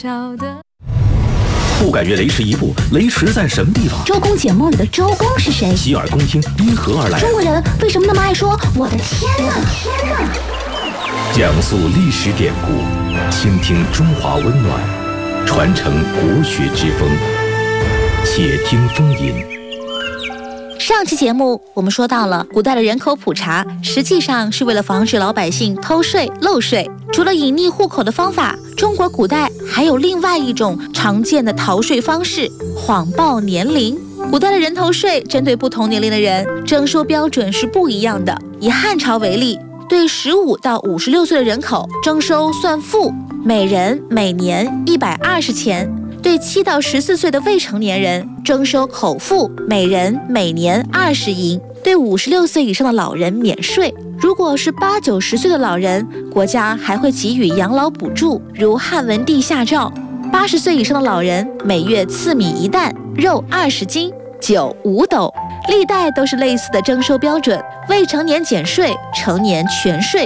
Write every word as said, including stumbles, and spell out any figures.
不敢越雷池一步，雷池在什么地方？ 周公解梦里的周公是谁？ 洗耳恭听，因何而来？ 中国人为什么那么爱说我的天哪？天哪！ 讲述历史典故，倾听中华温暖，传承国学之风。且听风吟。 上期节目我们说到了，古代的人口普查实际上是为了防止老百姓偷税漏税。除了隐匿户口的方法，中国古代还有另外一种常见的逃税方式——谎报年龄。古代的人头税针对不同年龄的人征收标准是不一样的。以汉朝为例，对十五到五十六岁的人口征收算赋，每人每年一百二十钱；对七到十四岁的未成年人征收口赋，每人每年二十银；对五十六岁以上的老人免税。如果是八九十岁的老人，国家还会给予养老补助，如汉文帝下诏，八十岁以上的老人每月赐米一担，肉二十斤，酒五斗。历代都是类似的征收标准，未成年减税，成年全税。